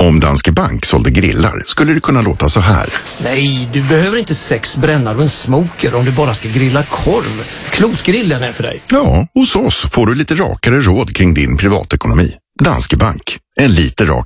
Om Danske Bank sålde grillar skulle det kunna låta så här. Nej, du behöver inte 6 brännare och en smoker om du bara ska grilla korv. Klotgrillen är för dig. Ja, hos oss får du lite rakare råd kring din privatekonomi. Danske Bank. En lite rak